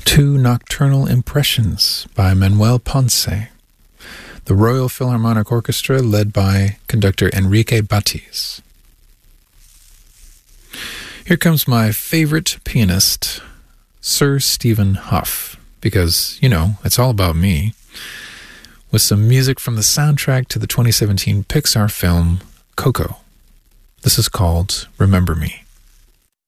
Two Nocturnal Impressions by Manuel Ponce, the Royal Philharmonic Orchestra led by conductor Enrique Batiz. Here comes my favorite pianist, Sir Stephen Hough, because, it's all about me, with some music from the soundtrack to the 2017 Pixar film Coco. This is called Remember Me.